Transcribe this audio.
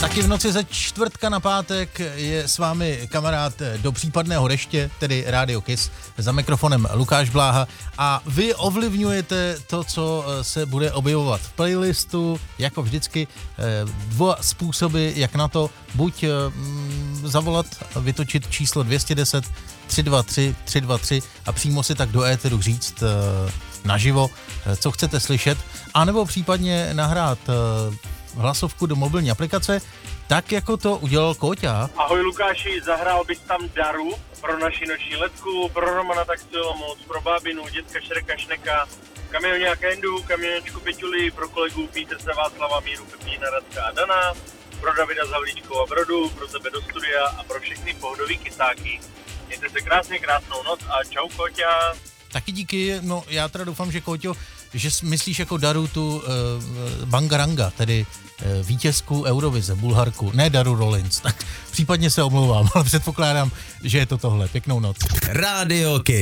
Taky v noci ze čtvrtka na pátek je s vámi kamarád do případného deště, tedy Radio Kiss, za mikrofonem Lukáš Bláha a vy ovlivňujete to, co se bude objevovat v playlistu, jako vždycky dva způsoby, jak na to, buď zavolat, vytočit číslo 210 323 323 a přímo si tak do éteru říct naživo, co chcete slyšet, anebo případně nahrát hlasovku do mobilní aplikace, tak jako to udělal Kóťa. Ahoj Lukáši, zahrál bys tam Daru pro naši noční letku, pro Romana Taxilomoc, pro Bábinu, dětka Šreka Šneka, kamioňáka Endu, kamionečku Peťuli, pro kolegu Pítrce Václava, Míru, Pepína, Radka a Dana, pro Davida Zavlíčkova Brodu, pro tebe do studia a pro všechny pohodový kysáky. Mějte se krásně, krásnou noc a čau Kóťa. Taky díky, no já teda doufám, že Kóťo, že myslíš jako Daru tu Bangaranga, tedy vítězku Eurovize, Bulharku, ne Daru Rollins, tak případně se omlouvám, ale předpokládám, že je to tohle. Pěknou noc. Radio Kiss.